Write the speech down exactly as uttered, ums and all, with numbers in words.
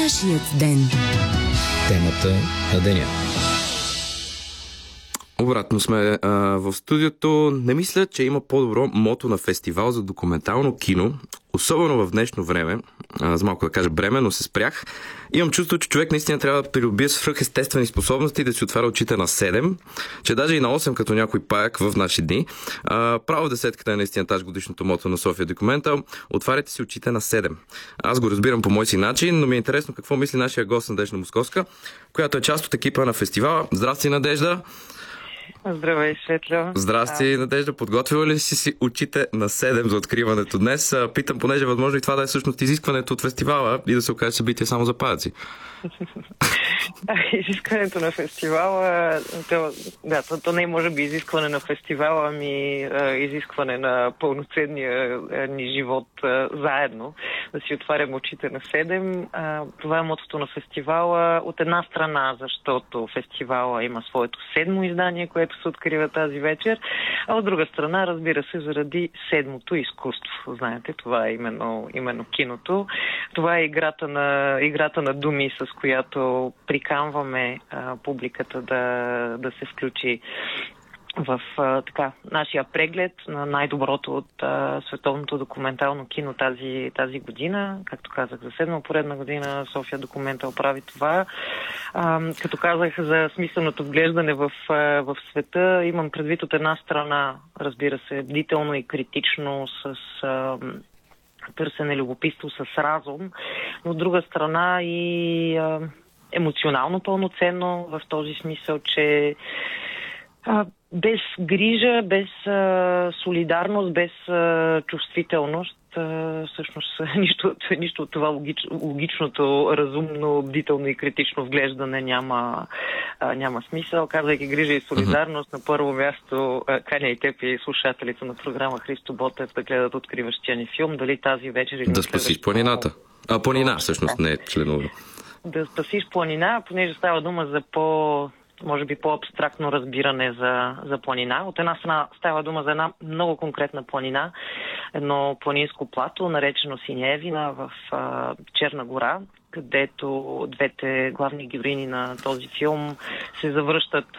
Нашият ден. Темата на деня. Обратно сме а, в студиото. Не мисля, че има по-добро мото на фестивал за документално кино, особено в днешно време. А, за малко да кажа бреме, но се спрях. Имам чувство, че човек наистина трябва да придобие свръхестествени способности и да си отваря очите на седем, че даже и на осем, като някой паяк в наши дни. А, право десетката е наистина тази годишното мото на София Документал. Отваряйте си очите на седем. Аз го разбирам по мой си начин, но ми е интересно какво мисли нашия гост Надежда Московска, която е част от екипа на фестивала. Здрасти, Надежда! Здравей, Светло. Здрасти, Надежда. Подготвила ли си си очите на седем за откриването днес? Питам, понеже възможно и това да е всъщност изискването от фестивала и да се окаже събитие само за паяци. Изискването на фестивала, то, да, то, то не е може би изискване на фестивала, ами изискване на пълноценния ни живот заедно, да си отварям очите на седем. Това е мотото на фестивала от една страна, защото фестивала има своето седмо издание, което се открива тази вечер, а от друга страна, разбира се, заради седмото изкуство. Знаете, това е именно, именно киното. Това е играта на, играта на думи, с която приканваме а, публиката да, да се включи в а, така, нашия преглед на най-доброто от а, световното документално кино тази, тази година. Както казах, за седма поредна година София Документал прави това. А, като казах за смисленото вглеждане в, а, в света, имам предвид от една страна, разбира се, бдително и критично с а, търсене любопитство, с разум, но от друга страна и а, емоционално пълноценно, в този смисъл, че а, без грижа, без а, солидарност, без а, чувствителност, а, всъщност нищо, нищо от това логич, логичното, разумно, бдително и критично вглеждане няма, а, няма смисъл. Казвайки грижа и солидарност, mm-hmm. на първо място а, каня и теб и слушателите на програма Христо Ботев да гледат откриващия ни филм. Дали тази вечер или... Да спасиш планината. А, планина всъщност не е членува. Да спасиш планина, понеже става дума за по... може би по-абстрактно разбиране за, за планина. От една страна става дума за една много конкретна планина, едно планинско плато, наречено Синевина в а, Черна гора, където двете главни героини на този филм се завръщат